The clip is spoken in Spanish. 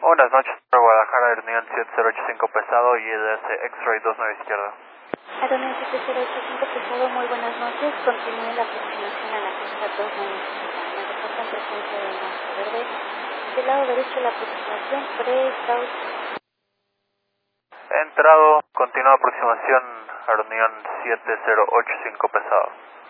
Buenas noches, para Guadalajara, Reunión 7085 pesado y EDS X-Ray 29 izquierda. Reunión 7085 pesado, muy buenas noches. Continúe la aproximación a la pista 29 izquierda. Me reportan presencia de masa verde. Del lado derecho la aproximación pre-south. Entrado, continúa aproximación a Reunión 7085 pesado.